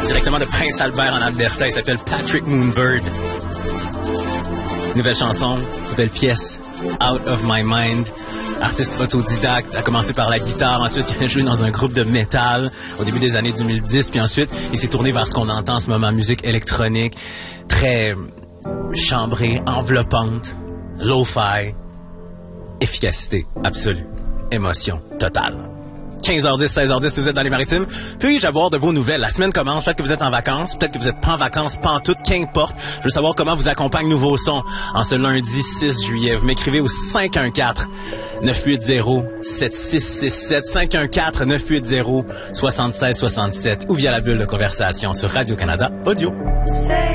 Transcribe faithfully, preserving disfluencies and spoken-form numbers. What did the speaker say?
Directement de Prince Albert en Alberta, il s'appelle Patrick Moonbird. Nouvelle chanson, nouvelle pièce, Out of My Mind. Artiste autodidacte, a commencé par la guitare, ensuite il a joué dans un groupe de métal au début des années deux mille dix, puis ensuite il s'est tourné vers ce qu'on entend en ce moment, musique électronique, très chambrée, enveloppante, lo-fi, efficacité absolue, émotion totale. quinze heures dix, seize heures dix si vous êtes dans les maritimes. Puis-je avoir de vos nouvelles? La semaine commence, peut-être que vous êtes en vacances, peut-être que vous êtes pas en vacances, pantoute, qu'importe. Je veux savoir comment vous accompagne Nouveau Son en ce lundi six juillet. Vous m'écrivez au cinq un quatre, neuf huit zéro, sept six six sept, cinq un quatre, neuf huit zéro, sept six six sept ou via la bulle de conversation sur Radio-Canada Audio.